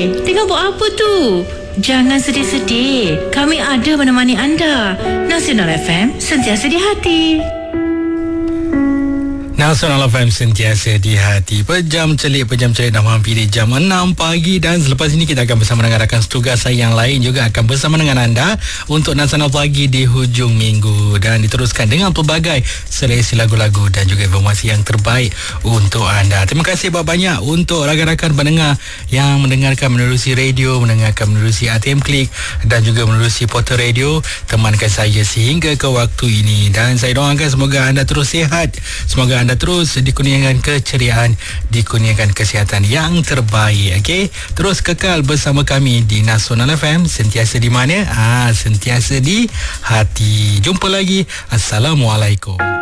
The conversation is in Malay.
tengah buat apa tu? Jangan sedih-sedih. Kami ada menemani anda. Nasional FM, sentiasa di hati. Nasional FM sentiasa di hati. Pejam celik dah menghampiri jam 6 pagi. Dan selepas ini kita akan bersama dengan rakan setugas saya yang lain juga akan bersama dengan anda untuk Nasional Pagi di hujung minggu. Dan diteruskan dengan pelbagai seleksi lagu-lagu dan juga informasi yang terbaik untuk anda. Terima kasih banyak untuk rakan-rakan pendengar yang mendengarkan menerusi radio, mendengarkan menerusi ATM Klik dan juga menerusi portal radio. Temankan saya sehingga ke waktu ini. Dan saya doakan semoga anda terus sihat. Semoga anda terus dikurniakan keceriaan, dikurniakan kesihatan yang terbaik. Okey, terus kekal bersama kami di Nasional FM, sentiasa di mana? Sentiasa di hati. Jumpa lagi. Assalamualaikum.